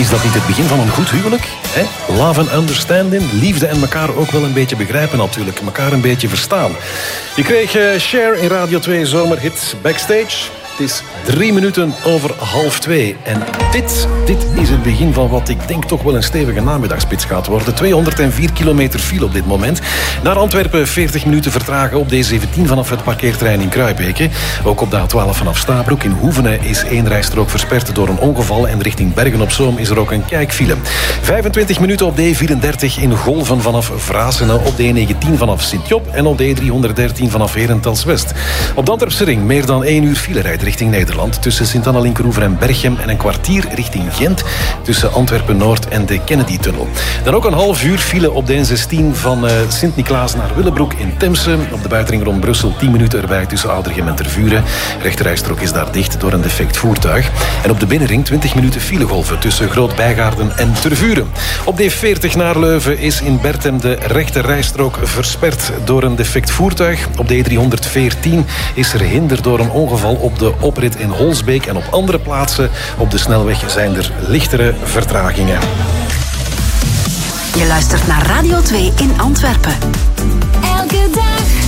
Is dat niet het begin van een goed huwelijk? Hè? Love and understanding, liefde en elkaar ook wel een beetje begrijpen natuurlijk. Elkaar een beetje verstaan. Je kreeg Cher in Radio 2 zomerhit Backstage. Het is 3 minuten over 1:30. En dit is het begin van wat ik denk toch wel een stevige namiddagspits gaat worden. 204 kilometer file op dit moment. Naar Antwerpen 40 minuten vertragen op de A17 vanaf het parkeerterrein in Kruibeke. Ook op de A12 vanaf Stabroek. In Hoevenen is 1 rijstrook versperd door een ongeval. En richting Bergen-op-Zoom is er ook een kijkfile. 25 minuten op de E34 in Golven vanaf Vrasenen. Op de E19 vanaf Sint-Job. En op de E313 vanaf Herentals-West. Op de Antwerpse ring meer dan 1 uur file rijdt richting Nederland. Tussen Sint-Anna-Linkeroever en Berchem. En een kwartier richting Gent. Tussen Antwerpen-Noord en de Kennedy-tunnel. Dan ook een half uur file op de N16 van Sint-Niklaas naar Willebroek in Temse. Op de buitenring rond Brussel 10 minuten erbij tussen Oudergem en Tervuren. Rechterrijstrook is daar dicht door een defect voertuig. En op de binnenring 20 minuten filegolven tussen Groot-Bijgaarden en Tervuren. Op de E40 naar Leuven is in Bertem de rechterrijstrook versperd door een defect voertuig. Op de E314 is er hinder door een ongeval op de oprit in Holsbeek. En op andere plaatsen op de snelweg zijn er lichtere vertragingen. Je luistert naar Radio 2 in Antwerpen. Elke dag